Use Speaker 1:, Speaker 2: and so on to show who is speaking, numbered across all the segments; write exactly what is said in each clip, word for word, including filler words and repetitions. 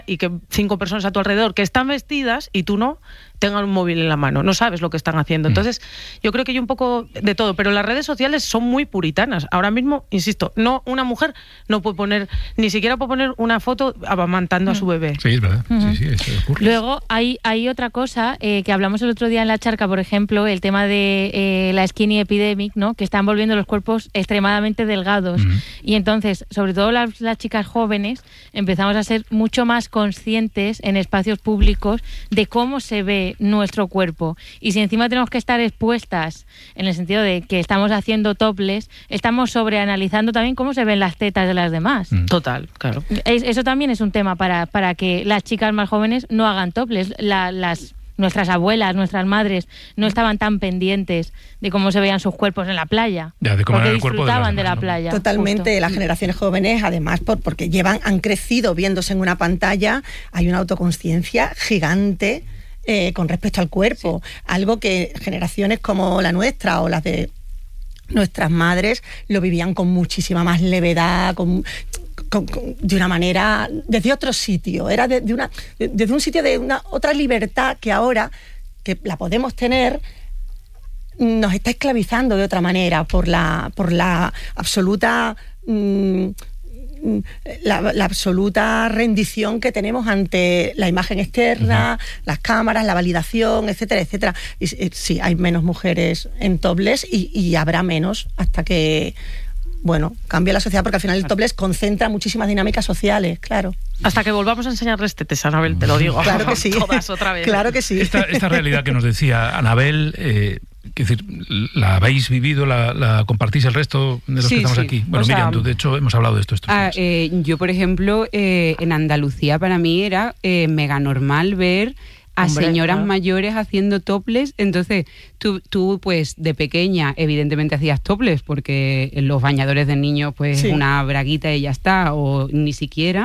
Speaker 1: y que cinco personas a tu alrededor que están vestidas y tú no, tengan un móvil en la mano, no sabes lo que están haciendo. Entonces, yo creo que hay un poco de todo, pero las redes sociales son muy puritanas. Ahora mismo, insisto, no, una mujer no puede poner, ni siquiera puede poner una foto amamantando a su bebé.
Speaker 2: Sí, es verdad. Uh-huh. Sí, sí, eso ocurre.
Speaker 3: Luego, hay, hay otra cosa eh, que hablamos el otro día en La Charca, por ejemplo, el tema de eh, la skinny epidemic, ¿no? Que están volviendo los cuerpos extremadamente delgados. Uh-huh. Y entonces, sobre todo las, las chicas jóvenes, empezamos a ser mucho más conscientes en espacios públicos de cómo se ve nuestro cuerpo, y si encima tenemos que estar expuestas en el sentido de que estamos haciendo topless, estamos sobreanalizando también cómo se ven las tetas de las demás.
Speaker 1: Total, claro.
Speaker 3: Es, eso también es un tema para, para que las chicas más jóvenes no hagan topless. La, las Nuestras abuelas, nuestras madres no estaban tan pendientes de cómo se veían sus cuerpos en la playa,
Speaker 2: ya, de cómo
Speaker 3: porque
Speaker 2: era el cuerpo
Speaker 3: disfrutaban
Speaker 2: de,
Speaker 3: de la
Speaker 2: ¿no?
Speaker 3: playa.
Speaker 4: Totalmente,
Speaker 3: justo.
Speaker 4: Las generaciones jóvenes, además, por, porque llevan, han crecido viéndose en una pantalla, hay una autoconsciencia gigante Eh, con respecto al cuerpo, sí. Algo que generaciones como la nuestra o las de nuestras madres lo vivían con muchísima más levedad, con, con, con, de una manera, desde otro sitio, era de, de una, de, desde un sitio de una otra libertad que ahora, que la podemos tener, nos está esclavizando de otra manera por la, por la absoluta... Mmm, La, la absoluta rendición que tenemos ante la imagen externa, uh-huh. las cámaras, la validación, etcétera, etcétera. Y, y, sí, hay menos mujeres en topless y, y habrá menos hasta que, bueno, cambie la sociedad, porque al final el topless concentra muchísimas dinámicas sociales, claro.
Speaker 1: Hasta que volvamos a enseñarles tetes, Anabel, te lo digo.
Speaker 4: Claro que sí.
Speaker 1: Todas otra vez.
Speaker 4: Claro que sí.
Speaker 2: Esta, esta realidad que nos decía Anabel, eh, es decir, ¿la habéis vivido, la, la compartís el resto de los
Speaker 5: sí,
Speaker 2: que estamos
Speaker 5: sí.
Speaker 2: aquí? Bueno,
Speaker 5: o
Speaker 2: Miriam,
Speaker 5: sea,
Speaker 2: tú, de hecho, hemos hablado de esto estos
Speaker 5: ah,
Speaker 2: días.
Speaker 5: Eh, yo, por ejemplo, eh, en Andalucía para mí era eh, mega normal ver a Hombre, señoras claro. mayores haciendo topless. Entonces, tú, tú, pues, de pequeña, evidentemente hacías topless, porque en los bañadores de niños, pues, sí. una braguita y ya está, o ni siquiera.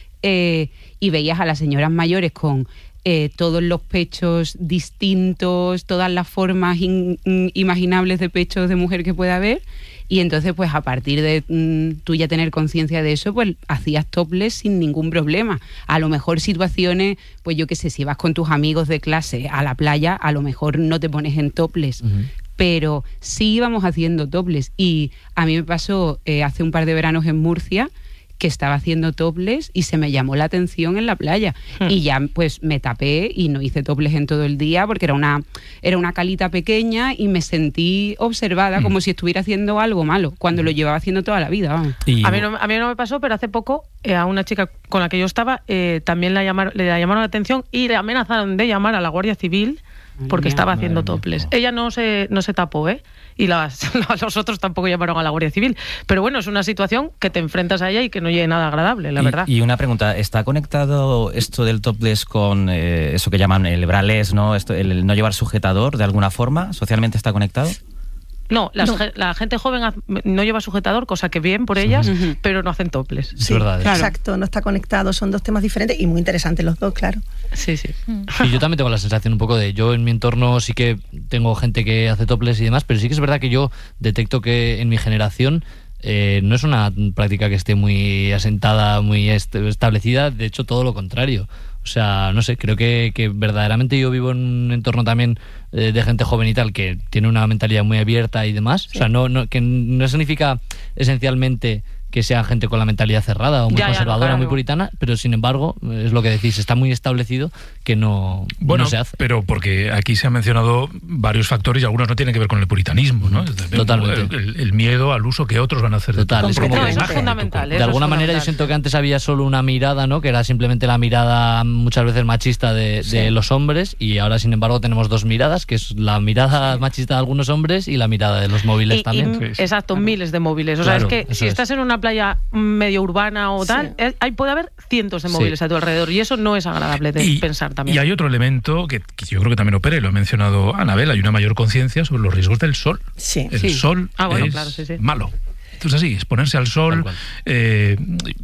Speaker 5: Eh, y veías a las señoras mayores con... Eh, todos los pechos distintos, todas las formas in, in, imaginables de pechos de mujer que pueda haber, y entonces pues a partir de mm, tú ya tener conciencia de eso, pues hacías topless sin ningún problema. A lo mejor situaciones, pues yo qué sé, si vas con tus amigos de clase a la playa, a lo mejor no te pones en topless, uh-huh. pero sí íbamos haciendo topless. Y a mí me pasó eh, hace un par de veranos en Murcia, que estaba haciendo topless y se me llamó la atención en la playa. Hmm. Y ya pues me tapé y no hice topless en todo el día porque era una, era una calita pequeña y me sentí observada hmm. como si estuviera haciendo algo malo, cuando hmm. lo llevaba haciendo toda la vida. Vamos.
Speaker 1: Y... A, mí no, a mí no me pasó, pero hace poco eh, a una chica con la que yo estaba eh, también la llamaron, le llamaron la atención y le amenazaron de llamar a la Guardia Civil porque estaba haciendo topless. Ella no se, no se tapó, ¿eh? Y las, los otros tampoco llamaron a la Guardia Civil. Pero bueno, es una situación que te enfrentas a ella y que no llegue nada agradable, la
Speaker 6: y,
Speaker 1: verdad.
Speaker 6: Y una pregunta, ¿está conectado esto del topless con eh, eso que llaman el braless, ¿no? Esto, el, el no llevar sujetador de alguna forma? ¿Socialmente está conectado?
Speaker 1: No, las, no, la gente joven no lleva sujetador, cosa que bien por ellas, uh-huh. pero no hacen topless.
Speaker 4: Sí, sí, verdad, claro. Exacto, no está conectado, son dos temas diferentes y muy interesantes los dos, claro.
Speaker 1: Sí, sí.
Speaker 7: Y yo también tengo la sensación un poco de, yo en mi entorno sí que tengo gente que hace topless y demás, pero sí que es verdad que yo detecto que en mi generación eh, no es una práctica que esté muy asentada, muy est- establecida, de hecho todo lo contrario. O sea, no sé, creo que, que verdaderamente yo vivo en un entorno también eh, de gente joven y tal, que tiene una mentalidad muy abierta y demás. Sí. O sea, no, no, que no significa esencialmente que sea gente con la mentalidad cerrada o muy ya, conservadora, ya, no, claro. muy puritana, pero sin embargo, es lo que decís, está muy establecido que no,
Speaker 2: bueno,
Speaker 7: no se hace.
Speaker 2: Pero porque aquí se han mencionado varios factores y algunos no tienen que ver con el puritanismo, ¿no?
Speaker 7: Totalmente.
Speaker 2: El, el miedo al uso que otros van a hacer.
Speaker 7: Total,
Speaker 2: de
Speaker 7: es como
Speaker 1: no,
Speaker 7: que
Speaker 1: eso es fundamental.
Speaker 7: De alguna manera yo siento que antes había solo una mirada, ¿no? Que era simplemente la mirada muchas veces machista de, sí. de los hombres, y ahora sin embargo tenemos dos miradas, que es la mirada machista de algunos hombres y la mirada de los móviles
Speaker 1: y,
Speaker 7: también.
Speaker 1: Y, exacto, claro. Miles de móviles. O
Speaker 7: claro,
Speaker 1: sea, es que si es. estás en una playa medio urbana o tal, sí. ahí puede haber cientos de móviles sí. a tu alrededor y eso no es agradable de
Speaker 2: y,
Speaker 1: pensar también.
Speaker 2: Y hay otro elemento que, que yo creo que también opera, y lo ha mencionado Anabel, hay una mayor conciencia sobre los riesgos del sol.
Speaker 4: Sí.
Speaker 2: El
Speaker 4: sí.
Speaker 2: sol
Speaker 1: ah, bueno,
Speaker 2: es
Speaker 1: claro, sí, sí.
Speaker 2: malo. Entonces así, exponerse al sol, eh,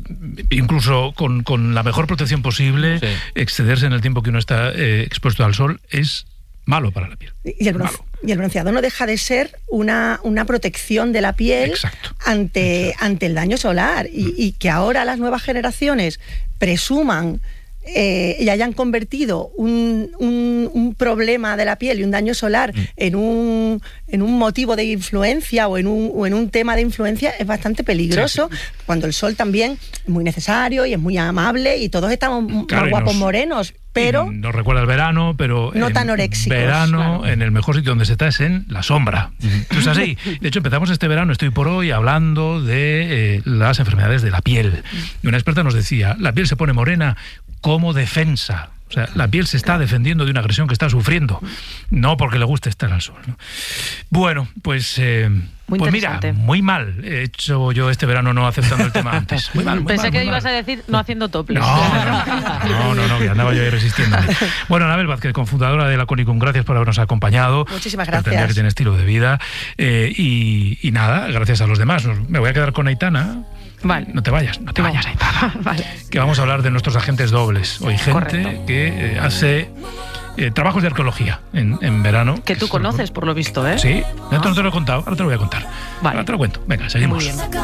Speaker 2: incluso con, con la mejor protección posible, sí. excederse en el tiempo que uno está eh, expuesto al sol es malo para la piel.
Speaker 4: Y el, bronce, y el bronceado no deja de ser una, una protección de la piel
Speaker 2: Exacto.
Speaker 4: ante,
Speaker 2: Exacto.
Speaker 4: ante el daño solar. Y, y que ahora las nuevas generaciones presuman eh, y hayan convertido un, un, un problema de la piel y un daño solar mm. en, un, en un motivo de influencia o en un, o en un tema de influencia, es bastante peligroso, sí, sí. cuando el sol también es muy necesario y es muy amable y todos estamos claro, más guapos nos, morenos. Pero
Speaker 2: nos recuerda el verano, pero
Speaker 4: no tan oréxicos.
Speaker 2: Verano, claro. En el mejor sitio donde se está es en la sombra. Entonces así, de hecho empezamos este verano, estoy por hoy, hablando de eh, las enfermedades de la piel. Y una experta nos decía, la piel se pone morena como defensa. O sea, la piel se está defendiendo de una agresión que está sufriendo, no porque le guste estar al sol, ¿no? Bueno, pues... Eh, Muy pues mira, muy mal he hecho yo este verano no aceptando el tema antes. Muy mal, muy
Speaker 1: Pensé
Speaker 2: mal,
Speaker 1: que
Speaker 2: muy
Speaker 1: ibas
Speaker 2: mal.
Speaker 1: a decir no haciendo toples.
Speaker 2: No, no, no, no, que andaba yo ahí resistiendo. Bueno, Anabel Vázquez, cofundadora de Laconicum, gracias por habernos acompañado.
Speaker 4: Muchísimas gracias.
Speaker 2: Pretendía que tiene estilo de vida. Eh, y, y nada, gracias a los demás. Me voy a quedar con Aitana.
Speaker 1: Vale.
Speaker 2: No te vayas, no te vayas, Aitana.
Speaker 1: Vale.
Speaker 2: Que vamos a hablar de nuestros agentes dobles. Hoy gente Correcto. que eh, hace... Eh, trabajos de arqueología en, en verano.
Speaker 1: Que tú conoces, por lo visto, ¿eh?
Speaker 2: Sí, esto no te lo he contado, ahora te lo voy a contar.
Speaker 1: Vale.
Speaker 2: Ahora te lo cuento. Venga, seguimos.
Speaker 1: Muy bien.